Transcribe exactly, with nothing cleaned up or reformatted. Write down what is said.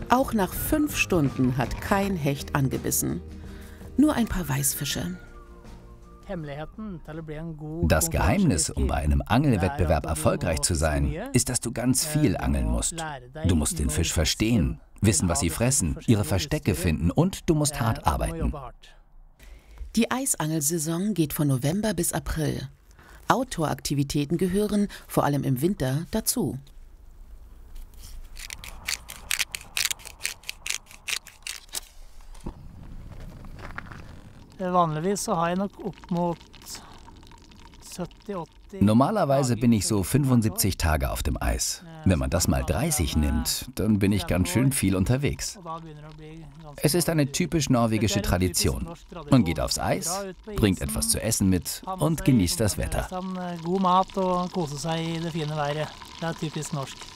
Auch nach fünf Stunden hat kein Hecht angebissen. Nur ein paar Weißfische. Das Geheimnis, um bei einem Angelwettbewerb erfolgreich zu sein, ist, dass du ganz viel angeln musst. Du musst den Fisch verstehen, wissen, was sie fressen, ihre Verstecke finden und du musst hart arbeiten. Die Eisangelsaison geht von November bis April. Outdoor-Aktivitäten gehören, vor allem im Winter, dazu. Normalerweise bin ich so fünfundsiebzig Tage auf dem Eis. Wenn man das mal dreißig nimmt, dann bin ich ganz schön viel unterwegs. Es ist eine typisch norwegische Tradition. Man geht aufs Eis, bringt etwas zu essen mit und genießt das Wetter.